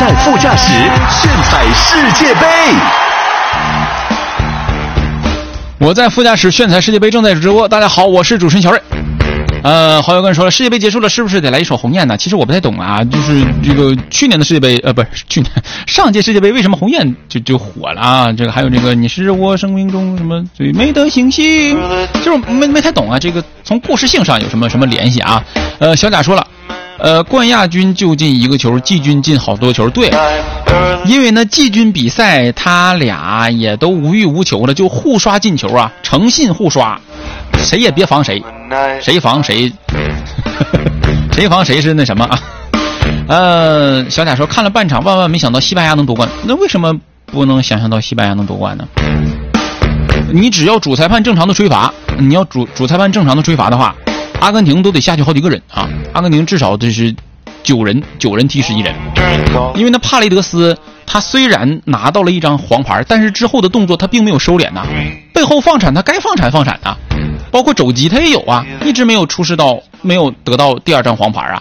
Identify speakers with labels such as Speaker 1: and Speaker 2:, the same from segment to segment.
Speaker 1: 在副驾驶，炫彩世界杯。
Speaker 2: 我在副驾驶，炫彩世界杯正在直播。大家好，我是主持人小瑞。好友跟说了，世界杯结束了，是不是得来一首鸿雁呢？其实我不太懂啊，就是这个去年的世界杯，不是去年上届世界杯，为什么鸿雁就火了啊？这个还有这个你是我生命中什么最美的星星，就是没太懂啊。这个从故事性上有什么联系啊？小贾说了，冠亚军就进一个球，季军进好多球，对。因为呢，季军比赛他俩也都无欲无求了，就互刷进球啊，诚信互刷，谁也别防谁，谁防谁，谁防谁是那什么啊？小贾说看了半场，万万没想到西班牙能夺冠，那为什么不能想象到西班牙能夺冠呢？你只要主裁判正常的吹罚，你要主裁判正常的吹罚的话，阿根廷都得下去好几个人啊！阿根廷至少这是9人踢11人，因为那帕雷德斯他虽然拿到了一张黄牌，但是之后的动作他并没有收敛呐，背后放铲他该放铲啊，包括肘击他也有啊，一直没有得到第2张黄牌啊。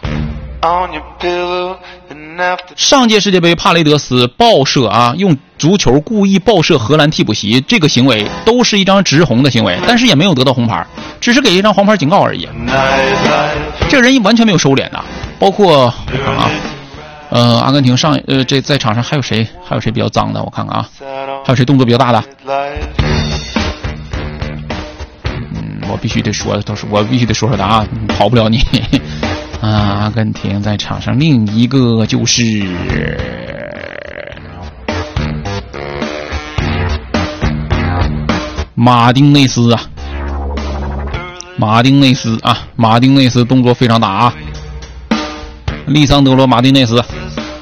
Speaker 2: 上届世界杯帕雷德斯爆射啊，用足球故意爆射荷兰替补席，这个行为都是一张直红的行为，但是也没有得到红牌，只是给一张黄牌警告而已。这个人完全没有收敛的，包括阿根廷这在场上还有谁比较脏的？我看看啊，还有谁动作比较大的？我必须得说的啊，跑不了你。阿根廷在场上另一个就是马丁内斯动作非常大啊，利桑德罗马丁内斯